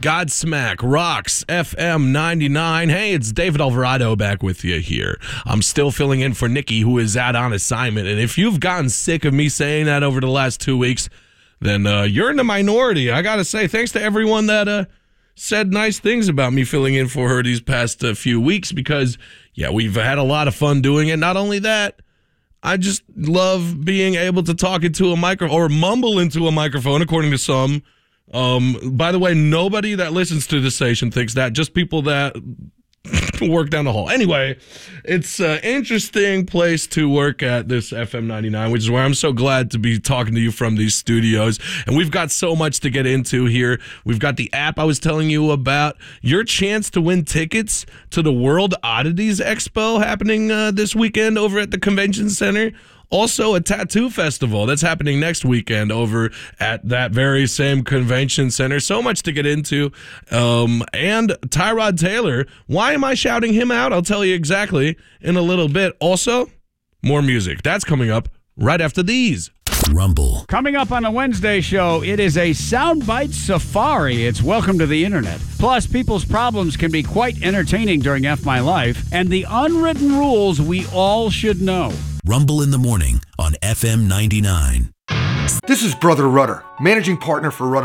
Godsmack rocks FM 99. Hey, it's David Alvarado back with you here. I'm still filling in for Nikki, who is out on assignment. And if you've gotten sick of me saying that over the last 2 weeks, then you're in the minority. I got to say, thanks to everyone that said nice things about me filling in for her these past few weeks because, yeah, we've had a lot of fun doing it. Not only that, I just love being able to talk into a microphone or mumble into a microphone, according to some. By the way, nobody that listens to this station thinks that, just people that work down the hall. Anyway, it's an interesting place to work at, this FM 99, which is where I'm so glad to be talking to you from these studios. And we've got so much to get into here. We've got the app I was telling you about, your chance to win tickets to the World Oddities Expo happening this weekend over at the Convention Center. Also, a tattoo festival that's happening next weekend over at that very same convention center. So much to get into. And Tyrod Taylor, why am I shouting him out? I'll tell you exactly in a little bit. Also, more music. That's coming up right after these. Rumble. Coming up on the Wednesday show, it is a soundbite safari. It's welcome to the internet. Plus, people's problems can be quite entertaining during F My Life, and the unwritten rules we all should know. Rumble in the morning on FM 99. This is Brother Rudder, managing partner for Rudder